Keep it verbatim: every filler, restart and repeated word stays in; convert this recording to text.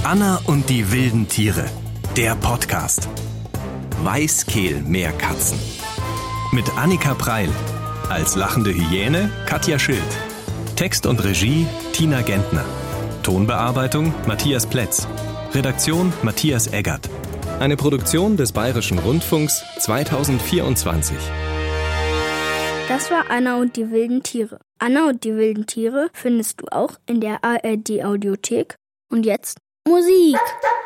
Anna und die wilden Tiere. Der Podcast. Weißkehl-Meerkatzen. Mit Annika Preil. Als lachende Hyäne Katja Schild. Text und Regie Tina Gentner. Tonbearbeitung Matthias Plätz. Redaktion Matthias Eggert. Eine Produktion des Bayerischen Rundfunks zweitausendvierundzwanzig. Das war Anna und die wilden Tiere. Anna und die wilden Tiere findest du auch in der A R D Audiothek. Und jetzt Musik!